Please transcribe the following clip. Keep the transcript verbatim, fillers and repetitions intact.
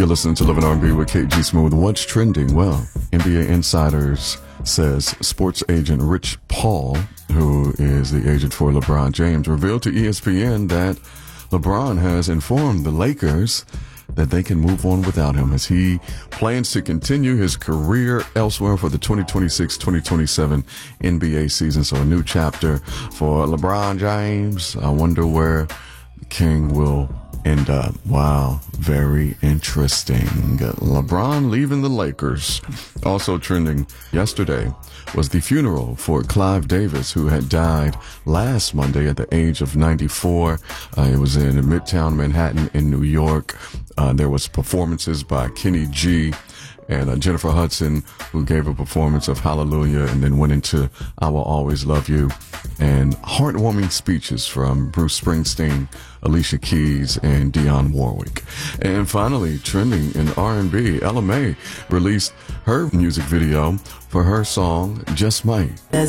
You're listening to Living R and B with K G Smooth. What's trending? Well, N B A Insiders says sports agent Rich Paul, who is the agent for LeBron James, revealed to E S P N that LeBron has informed the Lakers that they can move on without him as he plans to continue his career elsewhere for the twenty twenty-six twenty twenty-seven N B A season. So a new chapter for LeBron James. I wonder where the King will end up. Wow, very interesting. LeBron leaving the Lakers. Also trending yesterday was the funeral for Clive Davis, who had died last Monday at the age of ninety-four. Uh, it was in Midtown Manhattan in New York. Uh, there was performances by Kenny G and uh, Jennifer Hudson, who gave a performance of Hallelujah and then went into I Will Always Love You, and heartwarming speeches from Bruce Springsteen, Alicia Keys, and Dionne Warwick. And finally, trending in R and B, Ella Mai released her music video for her song Just Might.